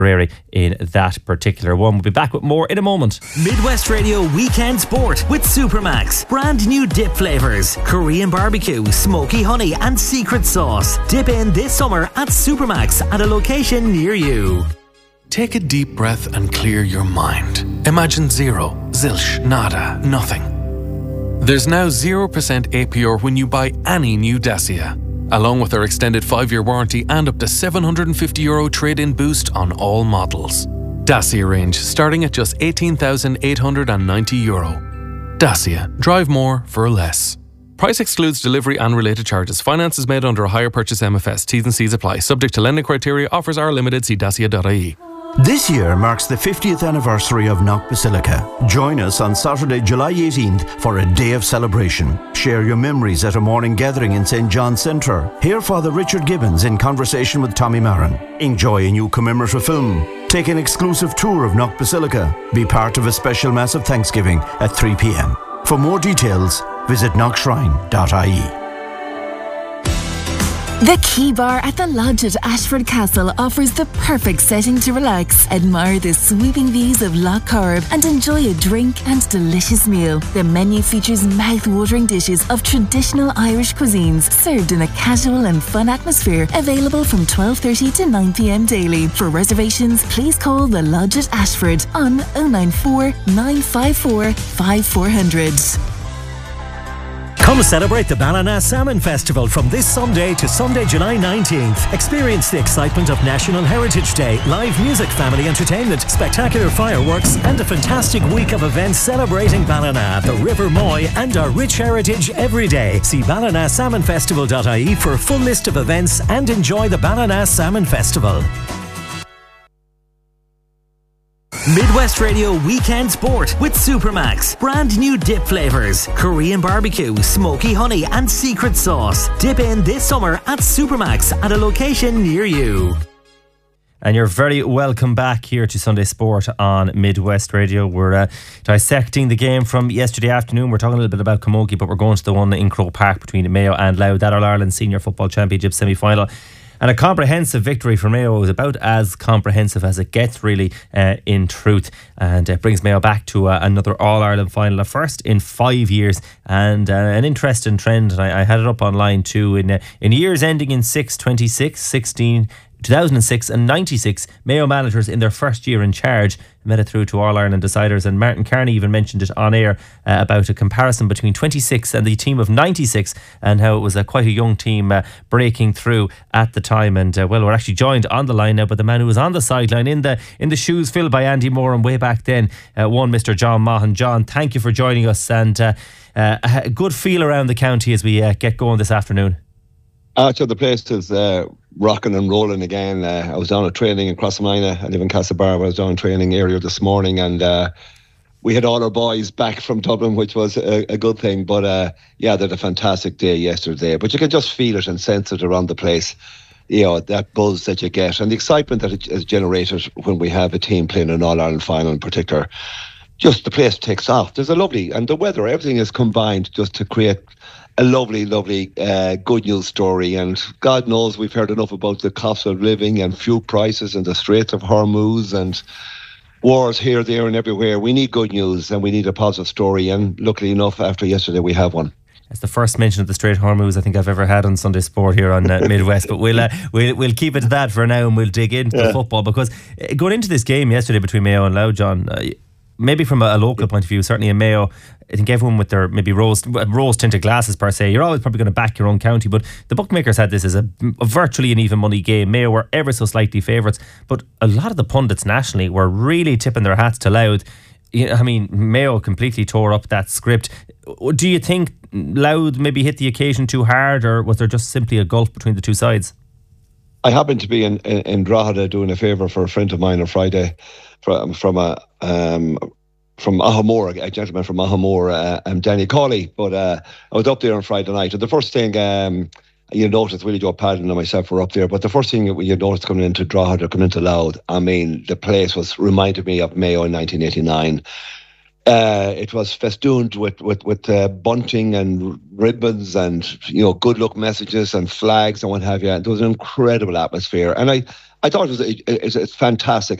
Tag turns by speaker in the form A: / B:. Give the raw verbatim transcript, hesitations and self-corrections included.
A: Tipperary in that particular one. We'll be back with more in a moment.
B: Midwest Radio Weekend Sport with Supermax. Brand new dip flavours: Korean barbecue, smoky honey and secret sauce. Dip in this summer at Supermax at a location near you.
C: Take a deep breath and clear your mind. Imagine zero, zilch, nada, nothing. There's now zero percent A P R when you buy any new Dacia, along with our extended five-year warranty and up to seven hundred fifty euro trade-in boost on all models. Dacia range starting at just eighteen thousand eight hundred ninety euro. Dacia. Drive more for less. Price excludes delivery and related charges. Finance is made under a hire purchase M F S. T's and C's apply. Subject to lending criteria. Offers are limited. See dacia dot I E.
D: This year marks the fiftieth anniversary of Knock Basilica. Join us on Saturday, July eighteenth for a day of celebration. Share your memories at a morning gathering in Saint John's Centre. Hear Father Richard Gibbons in conversation with Tommy Marin. Enjoy a new commemorative film. Take an exclusive tour of Knock Basilica. Be part of a special Mass of Thanksgiving at three p m. For more details, visit knock shrine dot I E.
E: The Key Bar at the Lodge at Ashford Castle offers the perfect setting to relax, admire the sweeping views of Lough Corrib and enjoy a drink and delicious meal. The menu features mouth-watering dishes of traditional Irish cuisines served in a casual and fun atmosphere, available from twelve thirty to nine p m daily. For reservations, please call the Lodge at Ashford on oh nine four, nine five four, five four zero zero.
F: Come celebrate the Ballina Salmon Festival from this Sunday to Sunday, July nineteenth. Experience the excitement of National Heritage Day, live music, family entertainment, spectacular fireworks and a fantastic week of events celebrating Ballina, the River Moy and our rich heritage every day. See ballina salmon festival dot I E for a full list of events and enjoy the Ballina Salmon Festival.
B: Midwest Radio Weekend Sport with Supermax. Brand new dip flavours: Korean barbecue, smoky honey and secret sauce. Dip in this summer at Supermax at a location near you.
A: And you're very welcome back here to Sunday Sport on Midwest Radio. We're uh, dissecting the game from yesterday afternoon. We're talking a little bit about Camogie, but we're going to the one in Croke Park between Mayo and Louth, that All-Ireland Senior Football Championship semi-final. And a comprehensive victory for Mayo. It was about as comprehensive as it gets, really, uh, in truth. And it brings Mayo back to uh, another All-Ireland final, a first in five years. And uh, an interesting trend, and I, I had it up online too, in, uh, in years ending in six, twenty-six, sixteen, two thousand six and ninety-six, Mayo managers in their first year in charge made it through to All-Ireland deciders. And Martin Carney even mentioned it on air uh, about a comparison between twenty-six and the team of ninety-six, and how it was uh, quite a young team uh, breaking through at the time. And uh, well, we're actually joined on the line now by the man who was on the sideline in the in the shoes filled by Andy Moore and way back then, uh, one Mister John Maughan. John, thank you for joining us, and uh, uh, a good feel around the county as we uh, get going this afternoon.
G: Uh, so the place is uh, rocking and rolling again. Uh, I was down at training in Crossmina. I live in Castlebar. I was down training earlier this morning, and uh, we had all our boys back from Dublin, which was a, a good thing. But uh, yeah, they had a fantastic day yesterday. But you can just feel it and sense it around the place. You know, that buzz that you get and the excitement that it is generated when we have a team playing an All-Ireland final in particular. Just the place takes off. There's a lovely, and the weather, everything is combined just to create a lovely, lovely uh, good news story. And God knows we've heard enough about the cost of living and fuel prices and the Straits of Hormuz and wars here, there and everywhere. We need good news and we need a positive story. And luckily enough, after yesterday, we have one.
A: It's the first mention of the Strait of Hormuz I think I've ever had on Sunday Sport here on uh, Midwest. But we'll, uh, we'll we'll keep it to that for now, and we'll dig into yeah. the football. Because uh, going into this game yesterday between Mayo and Louth, John, uh, maybe from a, a local point of view, certainly in Mayo, I think everyone with their maybe rose rose tinted glasses per se, you're always probably going to back your own county, but the bookmakers had this as a, a virtually an even money game. Mayo were ever so slightly favourites, but a lot of the pundits nationally were really tipping their hats to Louth. I mean, Mayo completely tore up that script. Do you think Louth maybe hit the occasion too hard, or was there just simply a gulf between the two sides?
G: I happened to be in, in, in Drogheda doing a favour for a friend of mine on Friday from, from a... Um, from Ahamore, a gentleman from Ahamore, uh, um, Danny Cawley. But uh, I was up there on Friday night. And the first thing um, you noticed, Willie Joe Padden and myself were up there, but the first thing you noticed coming into Drogheda, coming into Louth, I mean, the place was reminded me of Mayo in nineteen eighty-nine. Uh, it was festooned with with, with uh, bunting and ribbons and, you know, good luck messages and flags and what have you. It was an incredible atmosphere. And I, I thought it was a, it's, it's fantastic.